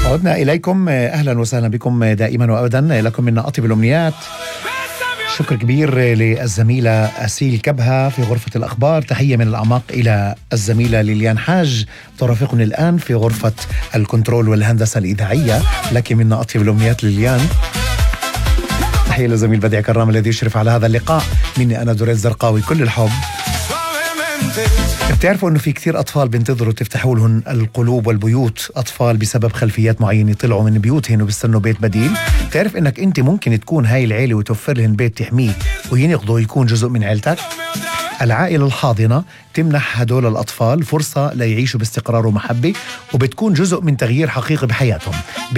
عدنا إليكم، أهلا وسهلا بكم دائما وأبدا. لكم منا أطيب الأمنيات. شكر كبير للزميلة أسيل كبهة في غرفة الأخبار. تحية من الأعماق إلى الزميلة ليليان حاج ترافقني الآن في غرفة الكنترول والهندسة الإذاعية. لك منا أطيب الأمنيات ليليان. تحية للزميل بديع كرام الذي يشرف على هذا اللقاء. مني أنا دوريز زرقاوي، كل الحب. بتعرفوا أنه في كثير أطفال بينتظروا تفتحوا لهم القلوب والبيوت، أطفال بسبب خلفيات معينة طلعوا من بيوتهم وبيستنوا بيت بديل. بتعرف أنك أنت ممكن تكون هاي العيلة وتوفر لهم بيت تحميه وينقضوا يكون جزء من عيلتك. العائلة الحاضنة تمنح هدول الأطفال فرصة ليعيشوا باستقرار ومحبة، وبتكون جزء من تغيير حقيقي بحياتهم.